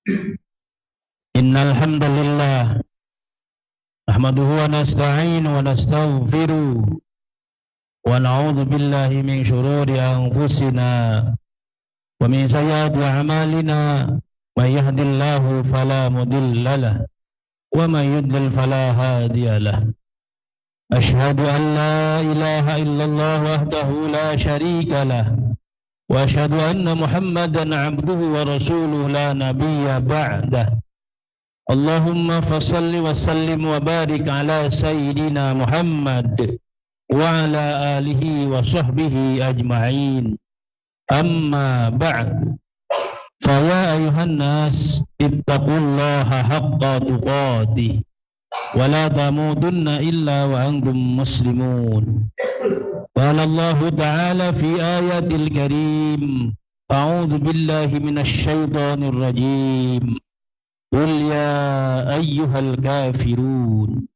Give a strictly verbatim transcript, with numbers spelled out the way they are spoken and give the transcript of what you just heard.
إن الحمد لله نحمده ونستعينه ونستغفره ونعوذ بالله من شرور أنفسنا ومن سيئات أعمالنا. من يهد الله فلا مضل له ومن يضلل فلا هادي له. أشهد أن لا إله إلا الله وحده لا شريك له وأشهد أن محمدا عبده ورسوله لا نبي بعده. اللهم فصل وسلم وبارك على سيدنا محمد وعلى آله وصحبه أجمعين. أما بعد، فيا أيها الناس اتقوا الله حق تقاته ولا تموتن إلا وأنتم مسلمون. قال الله تعالى في آية الكريم: أعوذ بالله من الشيطان الرجيم. قل يا أيها الكافرون